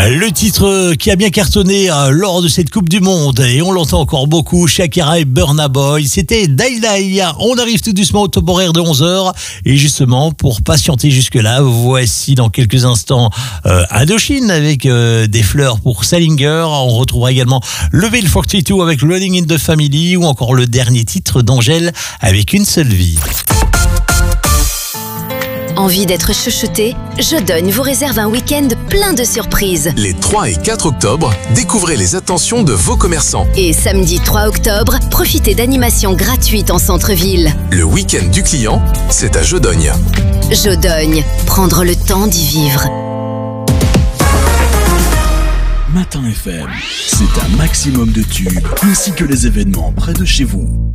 Le titre qui a bien cartonné lors de cette Coupe du Monde, et on l'entend encore beaucoup, Shakira et Burna Boy, c'était Daylight. On arrive tout doucement au top horaire de 11h, et justement, pour patienter jusque-là, voici dans quelques instants Indochine avec des fleurs pour Salinger. On retrouvera également Level 42 avec Running in the Family, ou encore le dernier titre d'Angèle avec Une seule vie. Envie d'être chouchouté? Jodogne vous réserve un week-end plein de surprises. Les 3 et 4 octobre, découvrez les attentions de vos commerçants. Et samedi 3 octobre, profitez d'animations gratuites en centre-ville. Le week-end du client, c'est à Jodogne. Jodogne, prendre le temps d'y vivre. Matin FM, c'est un maximum de tubes ainsi que les événements près de chez vous.